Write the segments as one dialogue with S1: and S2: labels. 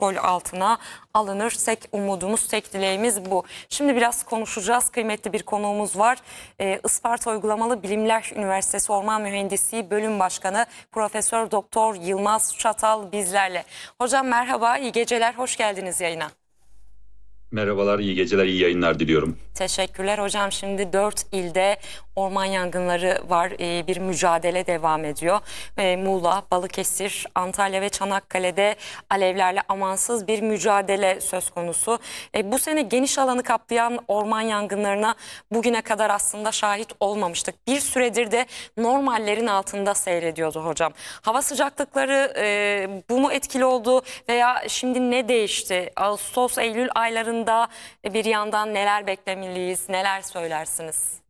S1: kontrol altına alınır. Tek umudumuz, tek dileğimiz bu. Şimdi biraz konuşacağız. Kıymetli bir konuğumuz var. Isparta Uygulamalı Bilimler Üniversitesi Orman Mühendisliği Bölüm Başkanı Profesör Doktor Yılmaz Çatal bizlerle. Hocam merhaba, iyi geceler, hoş geldiniz yayına.
S2: Merhabalar, iyi geceler, iyi yayınlar diliyorum.
S1: Teşekkürler hocam. Şimdi 4 ilde orman yangınları var. Bir mücadele devam ediyor. Muğla, Balıkesir, Antalya ve Çanakkale'de alevlerle amansız bir mücadele söz konusu. Bu sene geniş alanı kaplayan orman yangınlarına bugüne kadar aslında şahit olmamıştık. Bir süredir de normallerin altında seyrediyordu hocam. Hava sıcaklıkları bu mu etkili oldu veya şimdi ne değişti? Ağustos, Eylül aylarında bir yandan neler beklemeliyiz, neler söylersiniz?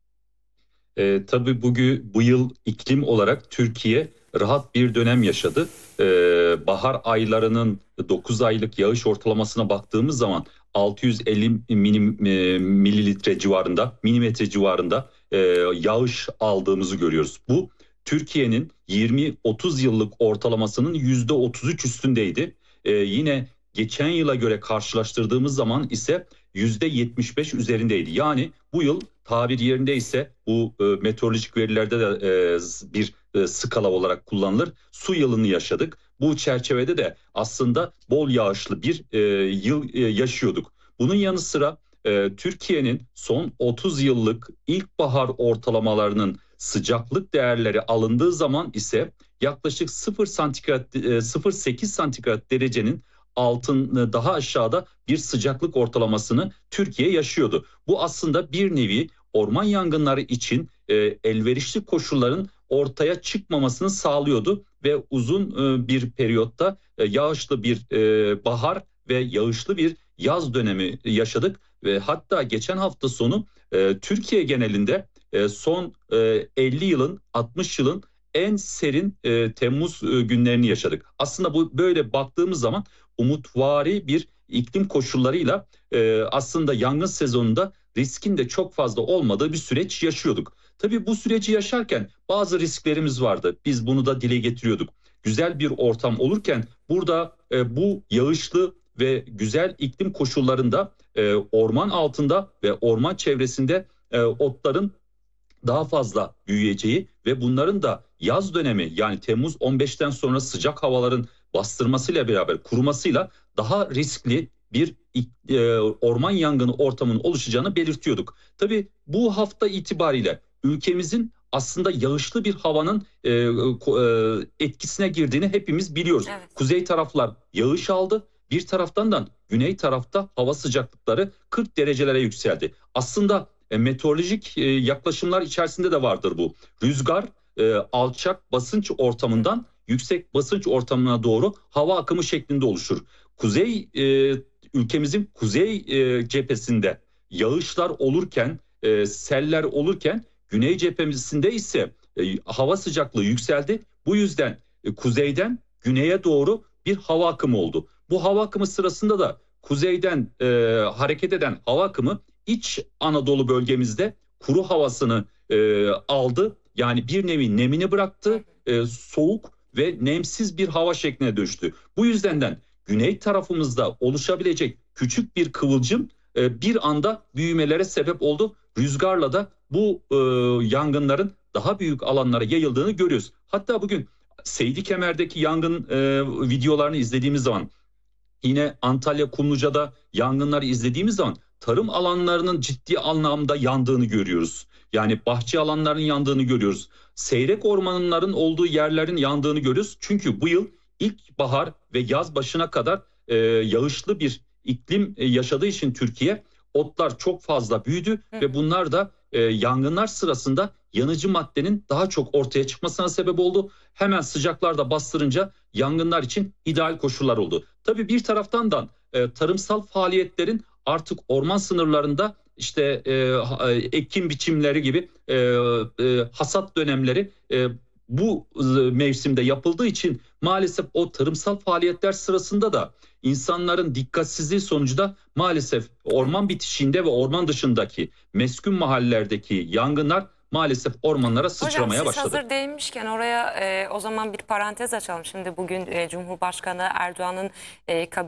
S2: Tabii bu yıl iklim olarak Türkiye rahat bir dönem yaşadı. Bahar aylarının 9 aylık yağış ortalamasına baktığımız zaman 650 milimetre civarında yağış aldığımızı görüyoruz. Bu Türkiye'nin 20-30 yıllık ortalamasının %33 üstündeydi. Yine geçen yıla göre karşılaştırdığımız zaman ise %75 üzerindeydi. Yani bu yıl tabir yerindeyse bu meteorolojik verilerde de bir skala olarak kullanılır. Su yılını yaşadık. Bu çerçevede de aslında bol yağışlı bir yıl yaşıyorduk. Bunun yanı sıra Türkiye'nin son 30 yıllık ilkbahar ortalamalarının sıcaklık değerleri alındığı zaman ise yaklaşık 0,8 santigrat derecenin daha aşağıda bir sıcaklık ortalamasını Türkiye yaşıyordu. Bu aslında bir nevi orman yangınları için elverişli koşulların ortaya çıkmamasını sağlıyordu ve uzun bir periyotta yağışlı bir bahar ve yağışlı bir yaz dönemi yaşadık ve hatta geçen hafta sonu Türkiye genelinde son 50 yılın 60 yılın en serin Temmuz günlerini yaşadık. Aslında bu böyle baktığımız zaman umutvari bir iklim koşullarıyla aslında yangın sezonunda riskin de çok fazla olmadığı bir süreç yaşıyorduk. Tabii bu süreci yaşarken bazı risklerimiz vardı. Biz bunu da dile getiriyorduk. Güzel bir ortam olurken burada bu yağışlı ve güzel iklim koşullarında orman altında ve orman çevresinde otların daha fazla büyüyeceği ve bunların da yaz dönemi yani Temmuz 15'ten sonra sıcak havaların bastırmasıyla beraber kurumasıyla daha riskli bir orman yangını ortamının oluşacağını belirtiyorduk. Tabii bu hafta itibariyle ülkemizin aslında yağışlı bir havanın etkisine girdiğini hepimiz biliyoruz.
S1: Evet.
S2: Kuzey taraflar yağış aldı. Bir taraftan da güney tarafta hava sıcaklıkları 40 derecelere yükseldi. Aslında meteorolojik yaklaşımlar içerisinde de vardır bu. Rüzgar alçak basınç ortamından yüksek basınç ortamına doğru hava akımı şeklinde oluşur. Ülkemizin kuzey cephesinde yağışlar olurken, seller olurken güney cephesinde ise hava sıcaklığı yükseldi. Bu yüzden kuzeyden güneye doğru bir hava akımı oldu. Bu hava akımı sırasında da kuzeyden hareket eden hava akımı İç Anadolu bölgemizde kuru havasını aldı. Yani bir nevi nemini bıraktı. Soğuk ve nemsiz bir hava şekline dönüştü. Bu yüzdenden güney tarafımızda oluşabilecek küçük bir kıvılcım bir anda büyümelere sebep oldu. Rüzgarla da bu yangınların daha büyük alanlara yayıldığını görüyoruz. Hatta bugün Seydi Kemer'deki yangın videolarını izlediğimiz zaman, yine Antalya Kumluca'da yangınları izlediğimiz zaman tarım alanlarının ciddi anlamda yandığını görüyoruz. Yani bahçe alanlarının yandığını görüyoruz. Seyrek ormanların olduğu yerlerin yandığını görüyoruz. Çünkü bu yıl ilkbahar ve yaz başına kadar yağışlı bir iklim yaşadığı için Türkiye otlar çok fazla büyüdü ve bunlar da yangınlar sırasında yanıcı maddenin daha çok ortaya çıkmasına sebep oldu. Hemen sıcaklar da bastırınca yangınlar için ideal koşullar oldu. Tabii bir taraftan da tarımsal faaliyetlerin artık orman sınırlarında işte ekim biçimleri gibi hasat dönemleri bu mevsimde yapıldığı için maalesef o tarımsal faaliyetler sırasında da insanların dikkatsizliği sonucu da maalesef orman bitişiğinde ve orman dışındaki meskun mahallelerdeki yangınlar maalesef ormanlara
S1: Hocam
S2: sıçramaya
S1: siz
S2: başladı.
S1: hazır değinmişken oraya o zaman bir parantez açalım. Şimdi bugün Cumhurbaşkanı Erdoğan'ın